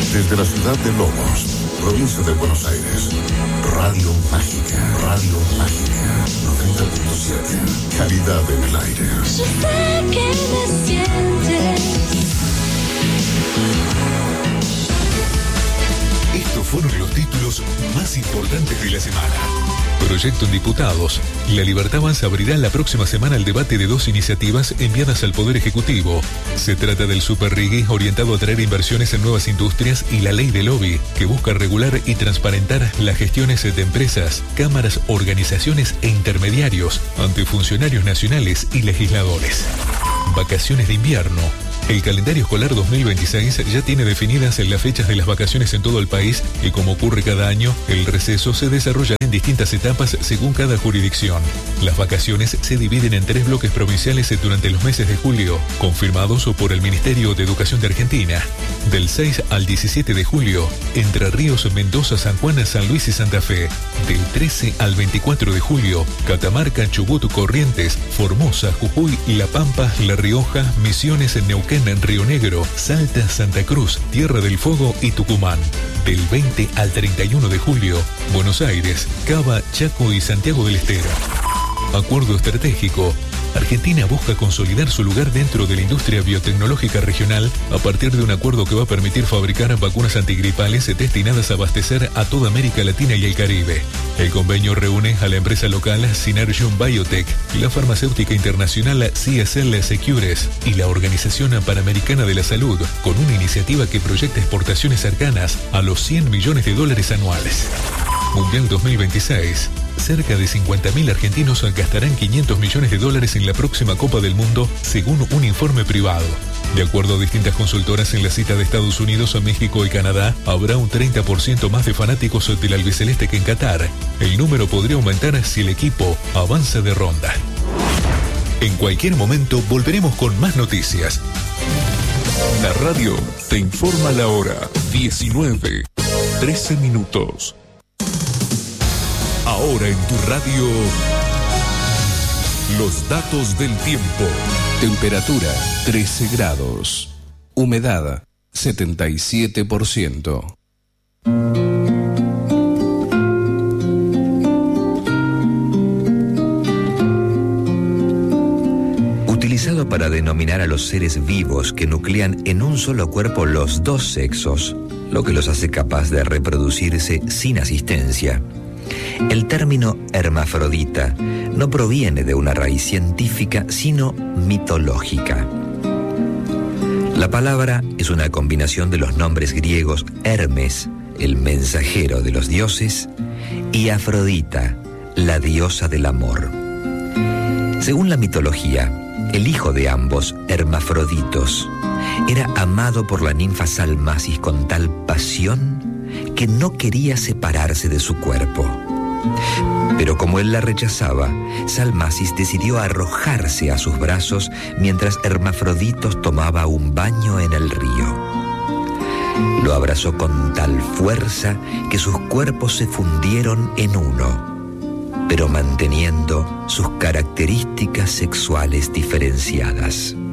Desde la ciudad de Lobos, provincia de Buenos Aires, Radio Mágica, 90.7, calidad en el aire. Yo sé que me sientes. Estos fueron los títulos más importantes de la semana. Proyecto en diputados. La Libertad Avanza abrirá la próxima semana el debate de 2 iniciativas enviadas al Poder Ejecutivo. Se trata del Super RIGI, orientado a atraer inversiones en nuevas industrias, y la Ley de Lobby, que busca regular y transparentar las gestiones de empresas, cámaras, organizaciones e intermediarios ante funcionarios nacionales y legisladores. Vacaciones de invierno. El calendario escolar 2026 ya tiene definidas las fechas de las vacaciones en todo el país y, como ocurre cada año, el receso se desarrolla en distintas etapas según cada jurisdicción. Las vacaciones se dividen en 3 bloques provinciales durante los meses de julio, confirmados por el Ministerio de Educación de Argentina. Del 6 al 17 de julio, Entre Ríos, Mendoza, San Juan, San Luis y Santa Fe. Del 13 al 24 de julio, Catamarca, Chubut, Corrientes, Formosa, Jujuy, La Pampa, La Rioja, Misiones, Neuquén, en Río Negro, Salta, Santa Cruz, Tierra del Fuego y Tucumán. Del 20 al 31 de julio, Buenos Aires, Cava, Chaco y Santiago del Estero. Acuerdo estratégico. Argentina busca consolidar su lugar dentro de la industria biotecnológica regional a partir de un acuerdo que va a permitir fabricar vacunas antigripales destinadas a abastecer a toda América Latina y el Caribe. El convenio reúne a la empresa local Synergium Biotech, la farmacéutica internacional CSL Secures y la Organización Panamericana de la Salud, con una iniciativa que proyecta exportaciones cercanas a los $100 millones anuales. Mundial 2026. Cerca de 50.000 argentinos gastarán $500 millones en la próxima Copa del Mundo, según un informe privado. De acuerdo a distintas consultoras, en la cita de Estados Unidos, México y Canadá, habrá un 30% más de fanáticos del albiceleste que en Qatar. El número podría aumentar si el equipo avanza de ronda. En cualquier momento volveremos con más noticias. La radio te informa la hora 19:13. Ahora en tu radio, los datos del tiempo. Temperatura 13 grados. Humedad 77%. Utilizado para denominar a los seres vivos que nuclean en un solo cuerpo los 2 sexos, lo que los hace capaz de reproducirse sin asistencia. El término hermafrodita no proviene de una raíz científica, sino mitológica. La palabra es una combinación de los nombres griegos Hermes, el mensajero de los dioses, y Afrodita, la diosa del amor. Según la mitología, el hijo de ambos, Hermafroditos, era amado por la ninfa Salmacis con tal pasión que no quería separarse de su cuerpo. Pero como él la rechazaba, Salmacis decidió arrojarse a sus brazos mientras Hermafroditos tomaba un baño en el río. Lo abrazó con tal fuerza que sus cuerpos se fundieron en uno, pero manteniendo sus características sexuales diferenciadas.